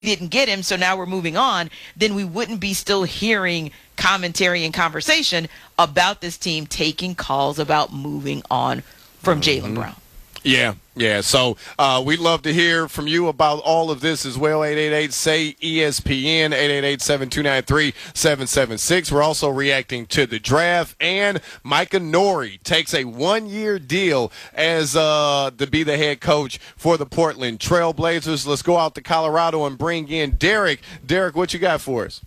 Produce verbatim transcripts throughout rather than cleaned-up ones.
didn't get him, so now we're moving on, then we wouldn't be still hearing commentary and conversation about this team taking calls about moving on from Mm-hmm. Jaylen Brown. Yeah, yeah. So uh, we'd love to hear from you about all of this as well. eight eight eight, S A Y, E S P N, eight eight eight, seven two nine three, seven seven six. We're also reacting to the draft, and Micah Nori takes a one-year deal as uh, to be the head coach for the Portland Trail Blazers. Let's go out to Colorado and bring in Derek. Derek, what you got for us?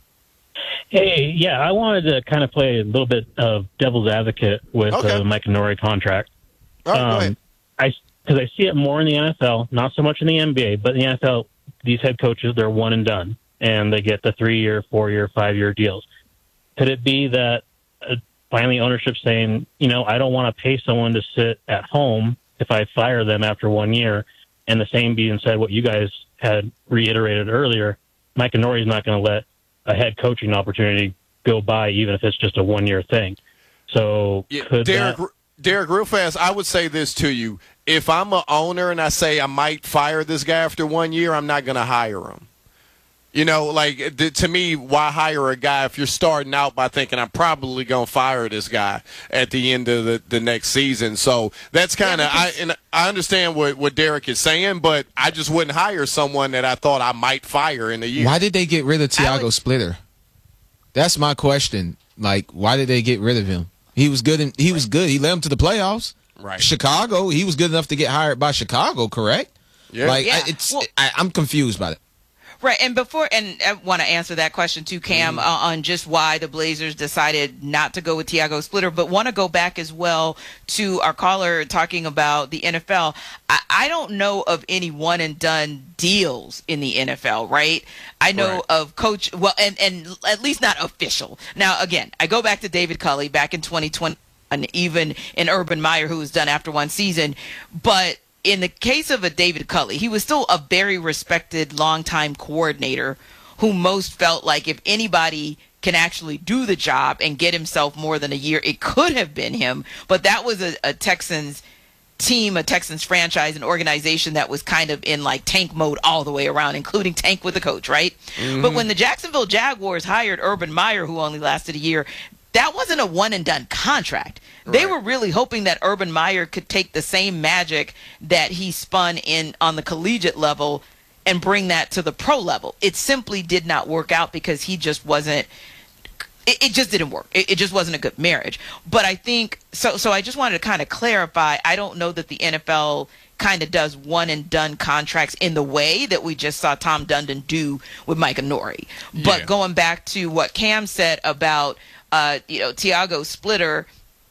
Hey, yeah, I wanted to kind of play a little bit of devil's advocate with Okay. the Micah Nori contract. All right, go ahead. Um, I because I see it more in the N F L, not so much in the N B A, but in the N F L, these head coaches, they're one and done, and they get the three-year, four-year, five-year deals. Could it be that uh, finally ownership saying, you know, I don't want to pay someone to sit at home if I fire them after one year, and the same being said, what you guys had reiterated earlier, Micah Nori is not going to let a head coaching opportunity go by, even if it's just a one-year thing. So Yeah, could Derek, that... Derek, real fast, I would say this to you. If I'm an owner and I say I might fire this guy after one year, I'm not going to hire him. You know, like, th- to me, why hire a guy if you're starting out by thinking I'm probably going to fire this guy at the end of the, the next season? So that's kind of, Yeah, I and I understand what, what Derek is saying, but I just wouldn't hire someone that I thought I might fire in a year. Why did they get rid of Tiago would- Splitter? That's my question. Like, why did they get rid of him? He was good. In, he was good. He led them to the playoffs. Right. Chicago. He was good enough to get hired by Chicago. Correct. Yeah. Like, Yeah. I, it's. Well- I, I'm confused by it. Right, and before, and I want to answer that question too, Cam, uh, on just why the Blazers decided not to go with Tiago Splitter, but want to go back as well to our caller talking about the N F L. I, I don't know of any one and done deals in the N F L, right? I know Right. of coach, well, and, and at least not official. Now, again, I go back to David Culley back in twenty twenty, and even in Urban Meyer, who was done after one season, but in the case of a David Culley, he was still a very respected longtime coordinator who most felt like if anybody can actually do the job and get himself more than a year, it could have been him. But that was a, a Texans team, a Texans franchise, an organization that was kind of in like tank mode all the way around, including tank with the coach, right? Mm-hmm. But when the Jacksonville Jaguars hired Urban Meyer, who only lasted a year, that wasn't a one and done contract. They Right. were really hoping that Urban Meyer could take the same magic that he spun in on the collegiate level and bring that to the pro level. It simply did not work out because he just wasn't it, it just didn't work. It, it just wasn't a good marriage. But I think so so I just wanted to kind of clarify, I don't know that the N F L kind of does one and done contracts in the way that we just saw Tom Dundon do with Micah Nori. But Yeah. going back to what Cam said about uh, you know, Tiago Splitter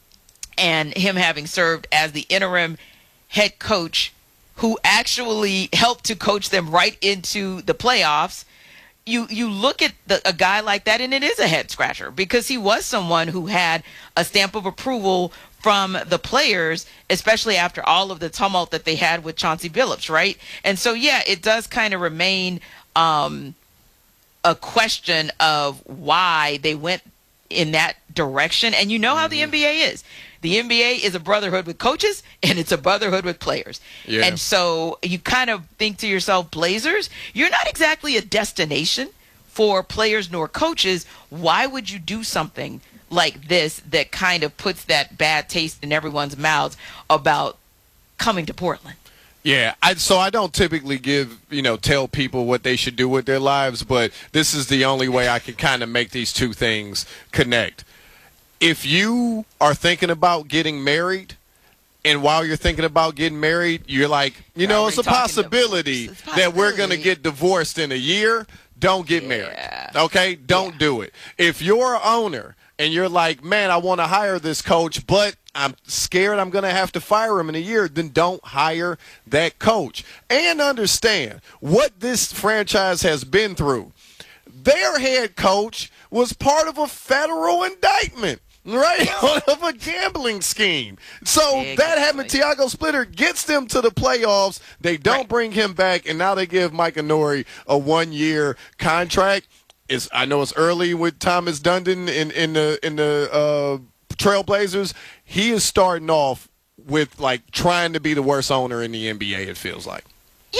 and him having served as the interim head coach who actually helped to coach them right into the playoffs, you you look at the, a guy like that, and it is a head scratcher because he was someone who had a stamp of approval from the players, especially after all of the tumult that they had with Chauncey Billups, right? And so, yeah, it does kind of remain um, a question of why they went in that direction. And you know how the N B A is. The N B A is a brotherhood with coaches, and it's a brotherhood with players. Yeah. And so you kind of think to yourself, Blazers, you're not exactly a destination for players nor coaches. Why would you do something like this that kind of puts that bad taste in everyone's mouths about coming to Portland? Yeah, I, so I don't typically give, you know, tell people what they should do with their lives, but this is the only way I can kind of make these two things connect. If you are thinking about getting married, and while you're thinking about getting married, you're like, you know, it's a possibility It's a that we're going to possibility. get divorced in a year, don't get Yeah. married, okay? Don't Yeah. do it. If you're an owner and you're like, man, I want to hire this coach, but I'm scared I'm going to have to fire him in a year, then don't hire that coach. And understand what this franchise has been through. Their head coach was part of a federal indictment, right, of a gambling scheme. So Exactly. that having Tiago Splitter gets them to the playoffs. They don't Right. bring him back, and now they give Micah Nori a one-year contract. It's, I know it's early with Thomas Dundon in, in the in the uh, Trailblazers. He is starting off with like trying to be the worst owner in the N B A. It feels like. Yeah, and who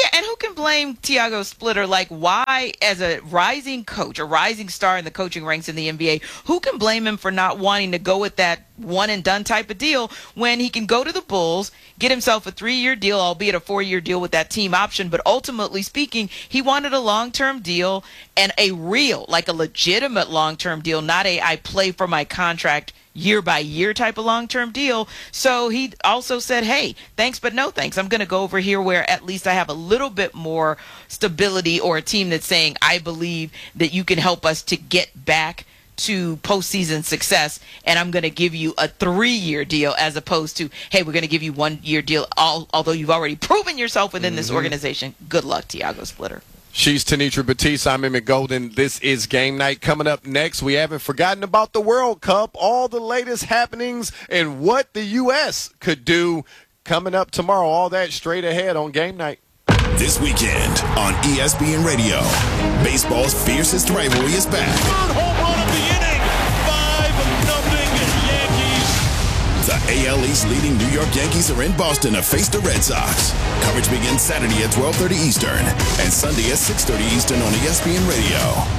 can blame Tiago Splitter? Like, why, as a rising coach, a rising star in the coaching ranks in the N B A, who can blame him for not wanting to go with that one and done type of deal when he can go to the Bulls, get himself a three-year deal, albeit a four-year deal with that team option, but ultimately speaking, he wanted a long-term deal and a real, like a legitimate long-term deal, not a I play for my contract year by year type of long-term deal. So he also said, hey, thanks, but no thanks. I'm going to go over here where at least I have a little bit more stability, or a team that's saying, I believe that you can help us to get back to postseason success, and I'm going to give you a three-year deal as opposed to, hey, we're going to give you one-year deal, all, although you've already proven yourself within mm-hmm. this organization. Good luck, Tiago Splitter. She's Tenitra Batiste. I'm Emmett Golden. This is Game Night. Coming up next, we haven't forgotten about the World Cup, all the latest happenings, and what the U S could do coming up tomorrow. All that straight ahead on Game Night. This weekend on E S P N Radio, baseball's fiercest rivalry is back. Third home run of the inning. five nothing Yankees. The A L East leading New York Yankees are in Boston to face the Red Sox. Coverage begins Saturday at twelve thirty Eastern and Sunday at six thirty Eastern on E S P N Radio.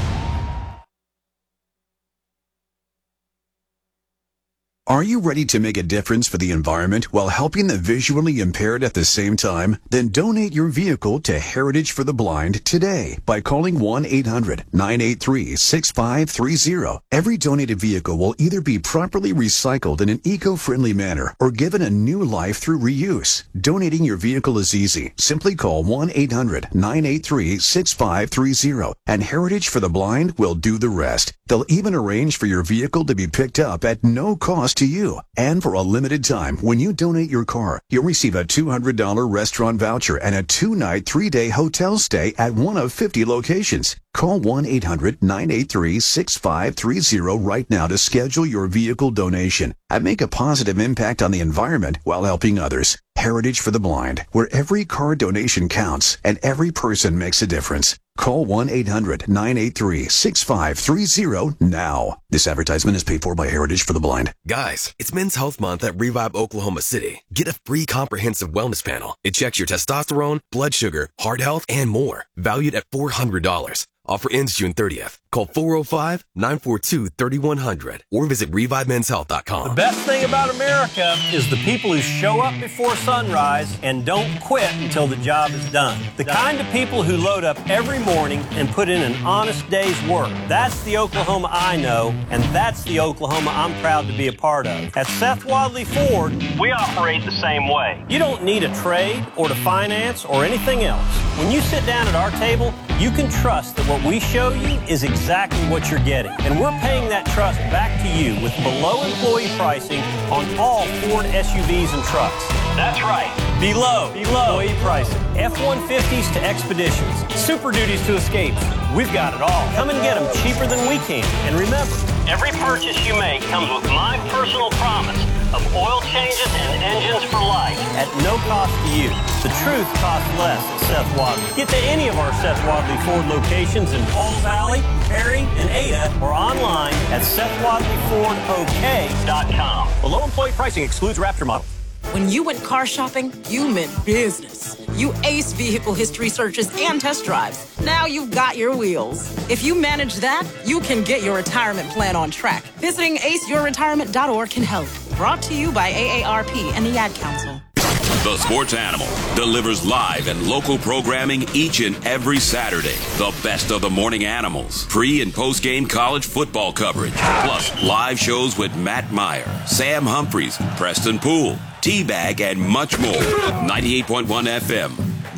Are you ready to make a difference for the environment while helping the visually impaired at the same time? Then donate your vehicle to Heritage for the Blind today by calling one eight hundred nine eight three six five three zero. Every donated vehicle will either be properly recycled in an eco-friendly manner or given a new life through reuse. Donating your vehicle is easy. Simply call one eight hundred nine eight three six five three zero and Heritage for the Blind will do the rest. They'll even arrange for your vehicle to be picked up at no cost to you. And for a limited time, when you donate your car, you'll receive a two hundred dollars restaurant voucher and a two-night, three-day hotel stay at one of fifty locations. Call one eight hundred nine eight three six five three zero right now to schedule your vehicle donation and make a positive impact on the environment while helping others. Heritage for the Blind, where every car donation counts and every person makes a difference. Call one eight hundred nine eight three six five three zero now. This advertisement is paid for by Heritage for the Blind. Guys, it's Men's Health Month at Revive Oklahoma City. Get a free comprehensive wellness panel. It checks your testosterone, blood sugar, heart health, and more. Valued at four hundred dollars. Offer ends June thirtieth. Call four oh five nine four two three one zero zero or visit revive men's health dot com. The best thing about America is the people who show up before sunrise and don't quit until the job is done. The kind of people who load up every morning and put in an honest day's work. That's the Oklahoma I know, and that's the Oklahoma I'm proud to be a part of. At Seth Wadley Ford, we operate the same way. You don't need a trade or to finance or anything else. When you sit down at our table, you can trust that what we show you is exactly what you're getting. And we're paying that trust back to you with below employee pricing on all Ford S U Vs and trucks. That's right. Below, below employee pricing. F one fifties to Expeditions. Super Duties to Escapes. We've got it all. Come and get them cheaper than we can. And remember, every purchase you make comes with my personal promise of oil changes and engines for life at no cost to you. The truth costs less at Seth Wadley. Get to any of our Seth Wadley Ford locations in Pauls Valley, Perry, and Ada, or online at seth wadley ford o k dot com. Below employee pricing excludes Raptor models. When you went car shopping, you meant business. You aced vehicle history searches and test drives. Now you've got your wheels. If you manage that, you can get your retirement plan on track. Visiting ace your retirement dot org can help. Brought to you by A A R P and the Ad Council. The Sports Animal delivers live and local programming each and every Saturday. The best of the morning animals, pre- and post-game college football coverage, plus live shows with Matt Meyer, Sam Humphreys, Preston Poole, T-Bag, and much more. ninety-eight point one F M,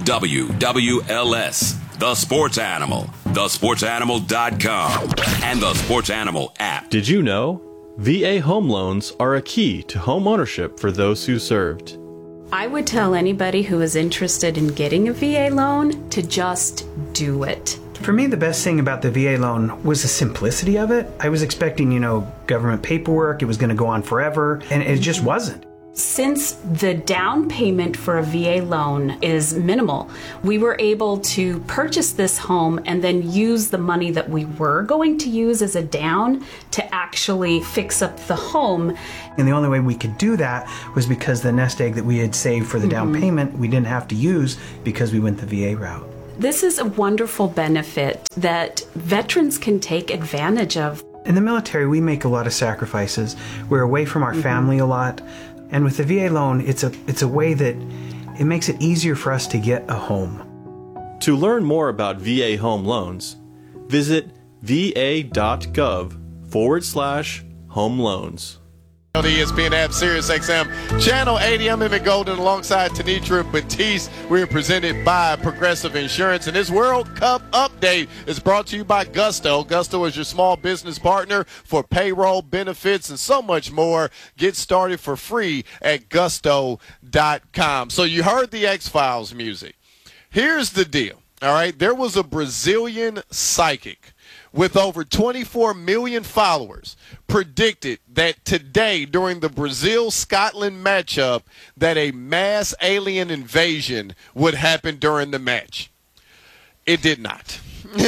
W W L S, The Sports Animal, the sports animal dot com, and the Sports Animal app. Did you know V A home loans are a key to home ownership for those who served? I would tell anybody who is interested in getting a V A loan to just do it. For me, the best thing about the V A loan was the simplicity of it. I was expecting, you know, government paperwork, it was going to go on forever, and it just wasn't. Since the down payment for a V A loan is minimal, we were able to purchase this home and then use the money that we were going to use as a down to actually fix up the home. And the only way we could do that was because the nest egg that we had saved for the down mm-hmm. payment, we didn't have to use because we went the V A route. This is a wonderful benefit that veterans can take advantage of. In the military, we make a lot of sacrifices. We're away from our mm-hmm. family a lot. And with the V A loan, it's a it's a way that it makes it easier for us to get a home. To learn more about V A home loans, visit va.gov forward slash home loans. On the E S P N app, Sirius X M, Channel eighty. I'm Emmett Golden alongside Tenitra Batiste. We're presented by Progressive Insurance, and this World Cup update is brought to you by Gusto. Gusto is your small business partner for payroll, benefits, and so much more. Get started for free at gusto dot com. So you heard the X-Files music. Here's the deal, all right? There was a Brazilian psychic with over twenty-four million followers predicted that today during the Brazil-Scotland matchup that a mass alien invasion would happen during the match. It did not.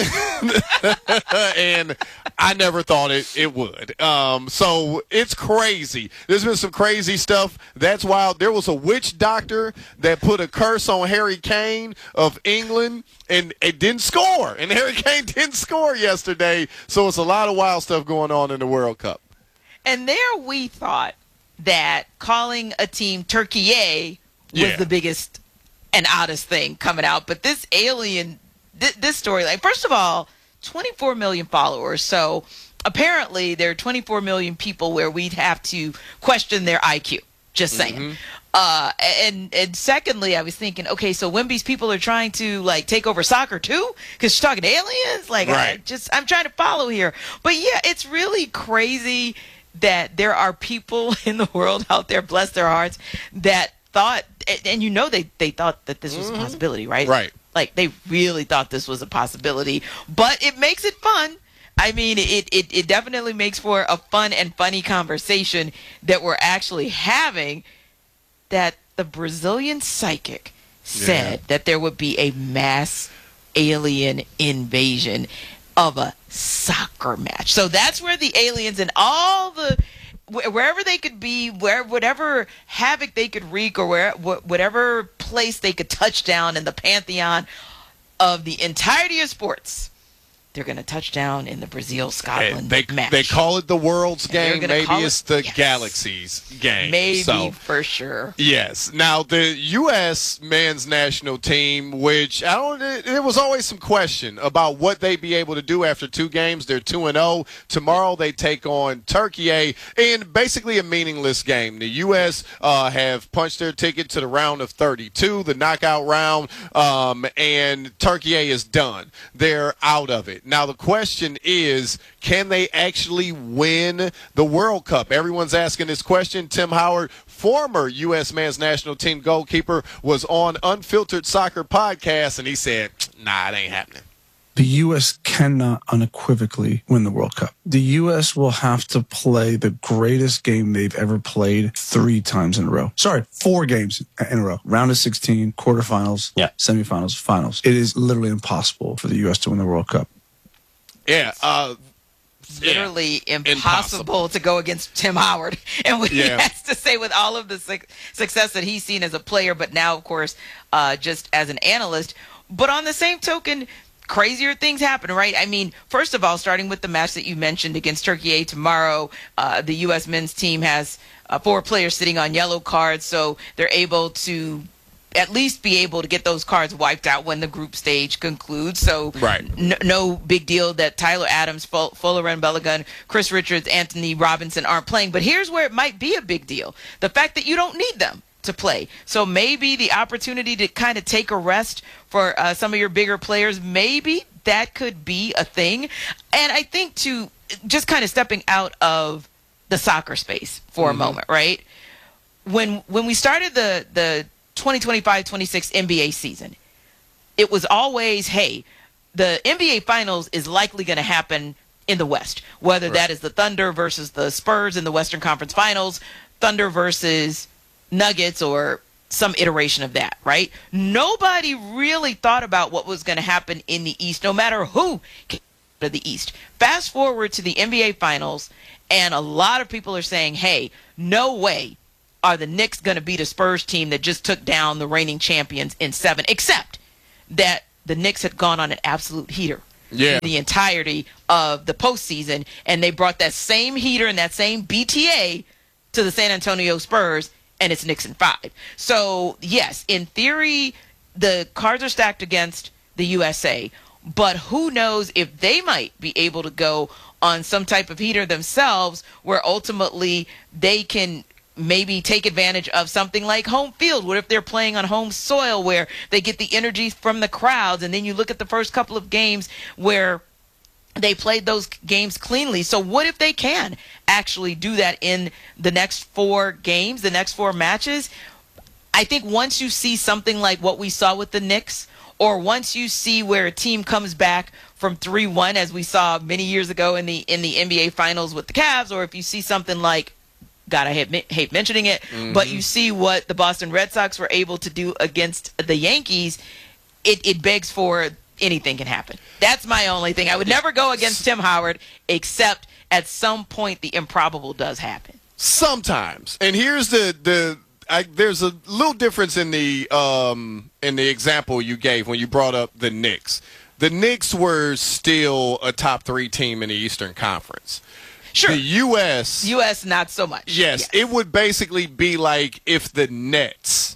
And I never thought it, it would. Um, so it's crazy. There's been some crazy stuff. That's wild. There was a witch doctor that put a curse on Harry Kane of England, and it didn't score. And Harry Kane didn't score yesterday. So it's a lot of wild stuff going on in the World Cup. And there we thought that calling a team Turkey was Yeah. the biggest and oddest thing coming out. But this alien, th- this story, like, first of all, twenty-four million followers. So apparently there are twenty-four million people where we'd have to question their I Q. Just saying. Mm-hmm. Uh, and and secondly, I was thinking, okay, so Wemby's people are trying to like take over soccer too, because she's talking aliens. Like, Right. I just I'm trying to follow here. But yeah, it's really crazy that there are people in the world out there, bless their hearts, that thought, and, and you know they they thought that this was Mm-hmm. a possibility, right? Right. Like they really thought this was a possibility, but it makes it fun. I mean, it, it, it definitely makes for a fun and funny conversation that we're actually having, that the Brazilian psychic said Yeah. that there would be a mass alien invasion of a soccer match. So that's where the aliens and all the, wh- wherever they could be, where whatever havoc they could wreak, or where wh- whatever place they could touch down in the pantheon of the entirety of sports, they're going to touch down in the Brazil-Scotland They, match. they call it the world's And they're game. gonna Maybe call it's it- the yes. galaxy's game. Maybe, So, for sure. yes. Now the U S men's national team, which I don't, it, there was always some question about what they'd be able to do after two games. They're two and zero. Tomorrow they take on Turkey in basically a meaningless game. The U S uh, have punched their ticket to the round of thirty-two, the knockout round, um, and Turkey is done. They're out of it. Now the question is, can they actually win the World Cup? Everyone's asking this question. Tim Howard, former U S men's national team goalkeeper, was on Unfiltered Soccer podcast, and he said, nah, it ain't happening. The U S cannot unequivocally win the World Cup. The U S will have to play the greatest game they've ever played three times in a row. Sorry, four games in a row. Round of sixteen, quarterfinals, yeah. semifinals, finals. It is literally impossible for the U S to win the World Cup. Yeah, uh, Literally yeah. impossible, Impossible. to go against Tim Howard, and what Yeah. he has to say with all of the su- success that he's seen as a player, but now, of course, uh, just as an analyst. But on the same token, crazier things happen, right? I mean, first of all, starting with the match that you mentioned against Turkey tomorrow, uh, the U S men's team has uh, four players sitting on yellow cards, so they're able to at least be able to get those cards wiped out when the group stage concludes. So Right. n- no big deal that Tyler Adams, Fol- Folarin Balogun, Chris Richards, Anthony Robinson aren't playing. But here's where it might be a big deal. The fact that you don't need them to play. So maybe the opportunity to kind of take a rest for uh, some of your bigger players, maybe that could be a thing. And I think to just kind of stepping out of the soccer space for Mm-hmm. a moment, right? When when we started the the twenty twenty-five twenty-six N B A season, it was always, hey, the N B A Finals is likely going to happen in the West, whether Right. that is the Thunder versus the Spurs in the Western Conference Finals, Thunder versus Nuggets, or some iteration of that, right? Nobody really thought about what was going to happen in the East, no matter who came to the East. Fast forward to the N B A Finals, and a lot of people are saying, hey, no way are the Knicks going to beat a Spurs team that just took down the reigning champions in seven, except that the Knicks had gone on an absolute heater. Yeah. The entirety of the postseason, and they brought that same heater and that same B T A to the San Antonio Spurs, and it's Knicks in five. So, yes, in theory, the cards are stacked against the U S A, but who knows if they might be able to go on some type of heater themselves where ultimately they can maybe take advantage of something like home field. What if they're playing on home soil where they get the energy from the crowds, and then you look at the first couple of games where they played those games cleanly. So what if they can actually do that in the next four games, the next four matches? I think once you see something like what we saw with the Knicks, or once you see where a team comes back from three one, as we saw many years ago in the in the N B A Finals with the Cavs, or if you see something like, God, I hate, hate mentioning it, mm-hmm. but you see what the Boston Red Sox were able to do against the Yankees, it, it begs for anything can happen. That's my only thing. I would never go against Tim Howard, except at some point the improbable does happen. Sometimes. And here's the the I, there's a little difference in the um, in the example you gave when you brought up the Knicks. The Knicks were still a top three team in the Eastern Conference. Sure. The U S U S not so much. Yes, yes, it would basically be like if the Nets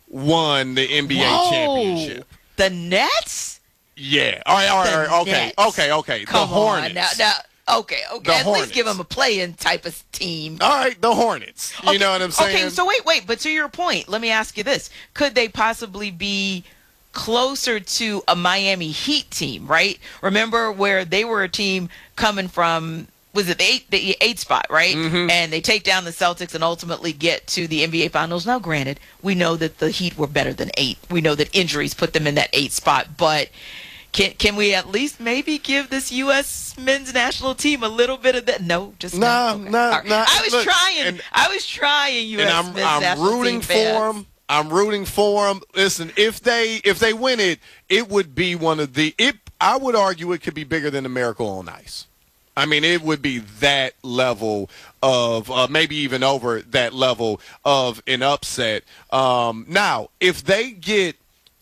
won the N B A Whoa, championship. The Nets? Yeah. All right, all right, all right. Okay, Nets. okay, okay. Come the Hornets. On. Now, now, okay, okay. The At Hornets. least give them a play-in type of team. All right, the Hornets. You okay, know what I'm saying? Okay, so wait, wait. But to your point, let me ask you this. Could they possibly be closer to a Miami Heat team, right? Remember where they were a team coming from, was it the eight, the eight spot, right? Mm-hmm. And they take down the Celtics and ultimately get to the N B A Finals. Now, granted, we know that the Heat were better than eight. We know that injuries put them in that eight spot. But can can we at least maybe give this U S men's national team a little bit of that? No, just nah, no. Okay. nah, Right. nah. I was Look, trying. and, I was trying. U S and I'm, men's I'm national rooting team for fans. them. I'm rooting for them. Listen, if they if they win it, it would be one of the. It I would argue it could be bigger than the Miracle on Ice. I mean, it would be that level of, uh, maybe even over that level of an upset. Um, now, if they get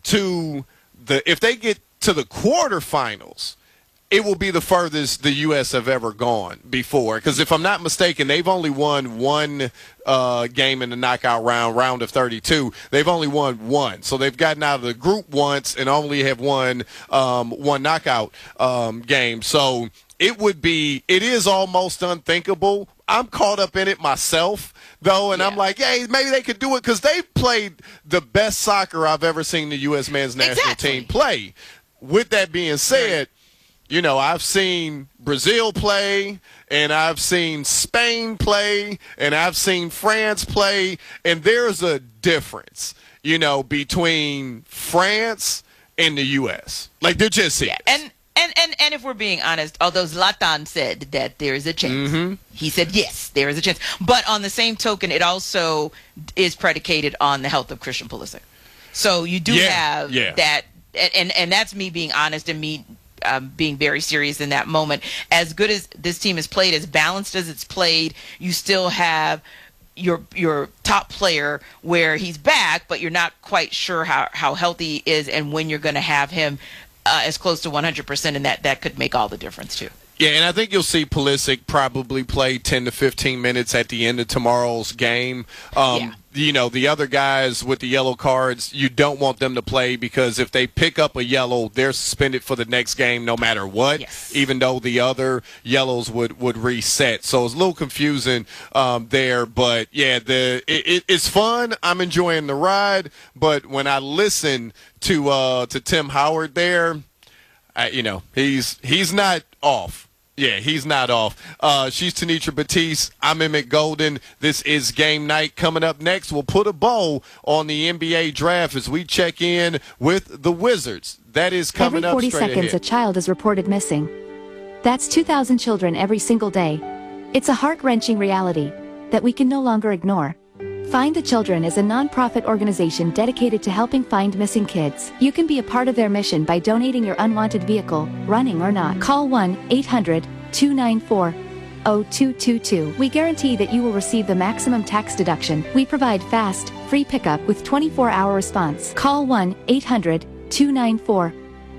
to the, if they get to the quarterfinals, it will be the furthest the U S have ever gone before. Because if I'm not mistaken, they've only won one uh, game in the knockout round, round of thirty-two. They've only won one. So they've gotten out of the group once and only have won um, one knockout um, game. So it would be, it is almost unthinkable. I'm caught up in it myself, though, and yeah. I'm like, hey, maybe they could do it because they've played the best soccer I've ever seen the U S men's national exactly. team play. With that being said, you know, I've seen Brazil play, and I've seen Spain play, and I've seen France play, and there's a difference, you know, between France and the U S. Like, there just is. Yeah, and And, and and if we're being honest, although Zlatan said that there is a chance, mm-hmm. he said, yes, there is a chance. But on the same token, it also is predicated on the health of Christian Pulisic. So you do yeah, have yeah. that, and, and that's me being honest and me um, being very serious in that moment. As good as this team has played, as balanced as it's played, you still have your your top player where he's back, but you're not quite sure how, how healthy he is and when you're going to have him Uh, as close to one hundred percent, and that, that could make all the difference, too. Yeah, and I think you'll see Pulisic probably play ten to fifteen minutes at the end of tomorrow's game. Um, yeah. You know, the other guys with the yellow cards, you don't want them to play because if they pick up a yellow, they're suspended for the next game no matter what, yes. even though the other yellows would, would reset. So it's a little confusing um, there. But, yeah, the it, it, it's fun. I'm enjoying the ride. But when I listen to uh, to Tim Howard there, I, you know, he's he's not off. Yeah, he's not off. Uh, she's Tenitra Batiste. I'm Emmett Golden. This is Game Night. Coming up next, we'll put a bow on the N B A draft as we check in with the Wizards. That is coming every forty up straight seconds ahead. a child is reported missing. That's two thousand children every single day. It's a heart-wrenching reality that we can no longer ignore. Find the Children is a non-profit organization dedicated to helping find missing kids. You can be a part of their mission by donating your unwanted vehicle, running or not. Call one eight hundred two nine four zero two two two. We guarantee that you will receive the maximum tax deduction. We provide fast, free pickup with twenty-four hour response. Call one eight hundred two nine four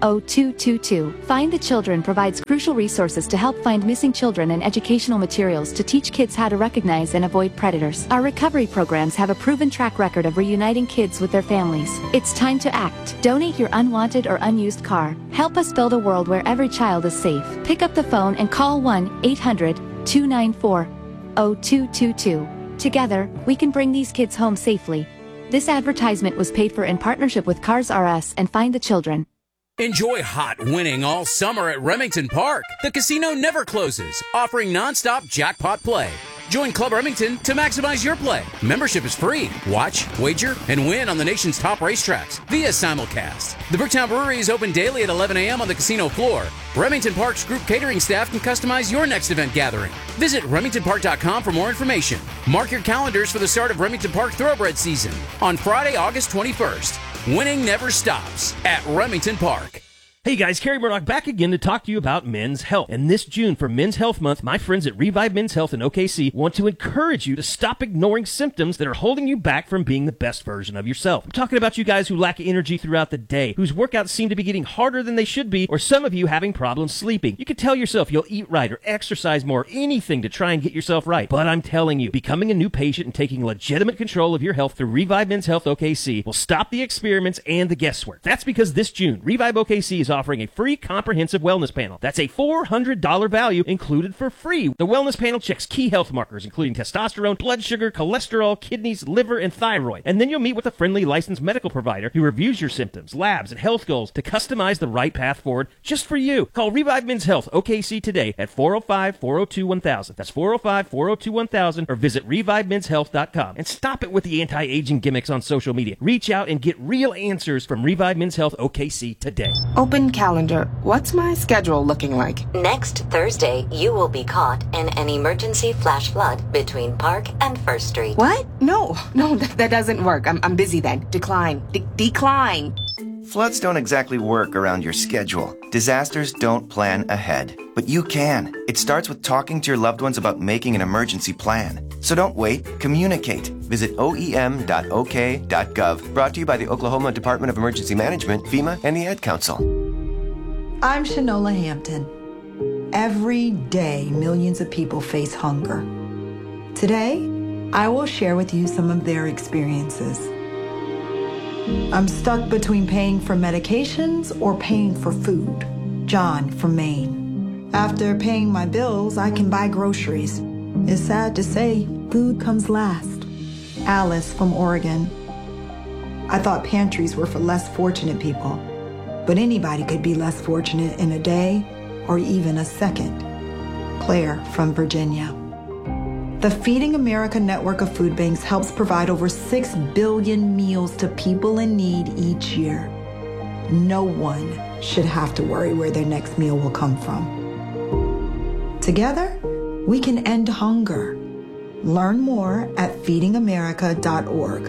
oh two two two. Find the Children provides crucial resources to help find missing children and educational materials to teach kids how to recognize and avoid predators. Our recovery programs have a proven track record of reuniting kids with their families. It's time to act. Donate your unwanted or unused car. Help us build a world where every child is safe. Pick up the phone and call one eight hundred two nine four oh two two two. Together, we can bring these kids home safely. This advertisement was paid for in partnership with Cars R Us and Find the Children. Enjoy hot winning all summer at Remington Park. The casino never closes, offering nonstop jackpot play. Join Club Remington to maximize your play. Membership is free. Watch, wager, and win on the nation's top racetracks via simulcast. The Bricktown Brewery is open daily at eleven a.m. on the casino floor. Remington Park's group catering staff can customize your next event gathering. Visit remington park dot com for more information. Mark your calendars for the start of Remington Park Thoroughbred season on Friday, August twenty-first. Winning never stops at Remington Park. Hey guys, Kerry Murdoch back again to talk to you about Men's Health. And this June for Men's Health Month, my friends at Revive Men's Health in O K C want to encourage you to stop ignoring symptoms that are holding you back from being the best version of yourself. I'm talking about you guys who lack energy throughout the day, whose workouts seem to be getting harder than they should be, or some of you having problems sleeping. You can tell yourself you'll eat right or exercise more, anything to try and get yourself right. But I'm telling you, becoming a new patient and taking legitimate control of your health through Revive Men's Health O K C will stop the experiments and the guesswork. That's because this June, Revive O K C is offering a free comprehensive wellness panel. That's a four hundred dollars value included for free. The wellness panel checks key health markers, including testosterone, blood sugar, cholesterol, kidneys, liver, and thyroid. And then you'll meet with a friendly licensed medical provider who reviews your symptoms, labs, and health goals to customize the right path forward just for you. Call Revive Men's Health O K C today at four oh five, four oh two, one thousand. That's four oh five, four oh two, one thousand, or visit revive mens health dot com. And stop it with the anti-aging gimmicks on social media. Reach out and get real answers from Revive Men's Health O K C today. Open calendar. What's my schedule looking like? Next Thursday, you will be caught in an emergency flash flood between Park and First Street. What? No, no, that, that doesn't work. I'm, I'm busy then. Decline. De- decline. Floods don't exactly work around your schedule. Disasters don't plan ahead. But you can. It starts with talking to your loved ones about making an emergency plan. So don't wait. Communicate. Visit O E M dot O K dot gov. Brought to you by the Oklahoma Department of Emergency Management, FEMA, and the Ad Council. I'm Shanola Hampton. Every day, millions of people face hunger. Today, I will share with you some of their experiences. I'm stuck between paying for medications or paying for food. John from Maine. After paying my bills, I can buy groceries. It's sad to say, food comes last. Alice from Oregon. I thought pantries were for less fortunate people, but anybody could be less fortunate in a day or even a second. Claire from Virginia. The Feeding America network of food banks helps provide over six billion meals to people in need each year. No one should have to worry where their next meal will come from. Together, we can end hunger. Learn more at feeding america dot org.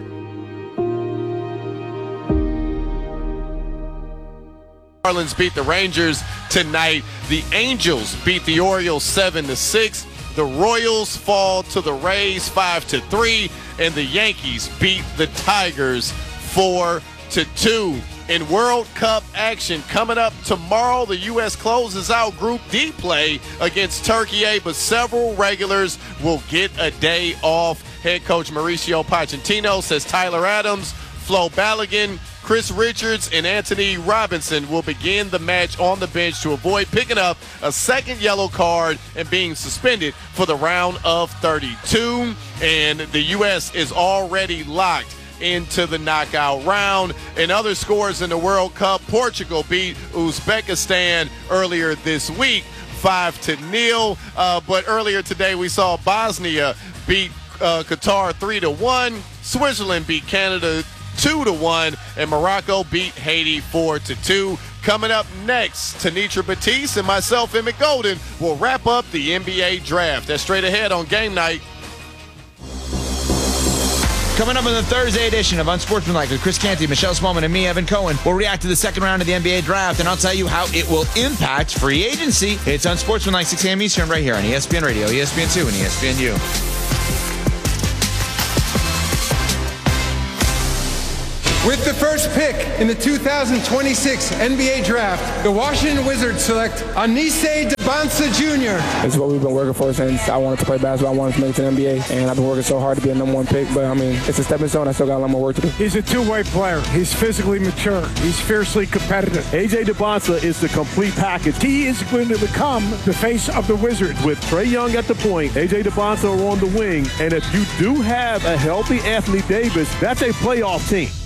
Marlins beat the Rangers tonight. The Angels beat the Orioles seven to six. The Royals fall to the Rays five to three, and the Yankees beat the Tigers four to two. In World Cup action coming up tomorrow, the U S closes out Group D play against Turkey, but several regulars will get a day off. Head coach Mauricio Pochettino says Tyler Adams, Flo Balogun, Chris Richards, and Anthony Robinson will begin the match on the bench to avoid picking up a second yellow card and being suspended for the round of thirty-two. And the U S is already locked into the knockout round. In other scores in the World Cup, Portugal beat Uzbekistan earlier this week five to nil. Uh, but earlier today we saw Bosnia beat uh, Qatar three to one. Switzerland beat Canada two to one, and Morocco beat Haiti four to two. Coming up next, Tanitra Batiste and myself, Emmett Golden, will wrap up the N B A draft. That's straight ahead on Game Night. Coming up in the Thursday edition of Unsportsmanlike with Chris Canty, Michelle Smallman, and me, Evan Cohen, we'll react to the second round of the N B A draft, and I'll tell you how it will impact free agency. It's Unsportsmanlike, six a.m. Eastern, right here on E S P N Radio, E S P N two, and E S P N U. With the first pick in the two thousand twenty-six N B A Draft, the Washington Wizards select Anise Debonsa Junior This is what we've been working for since I wanted to play basketball. I wanted to make it to the N B A, and I've been working so hard to be a number one pick. But, I mean, it's a stepping stone. I still got a lot more work to do. He's a two-way player. He's physically mature. He's fiercely competitive. A J Debonsa is the complete package. He is going to become the face of the Wizards. With Trae Young at the point, A J Debonsa on the wing, and if you do have a healthy Anthony Davis, that's a playoff team.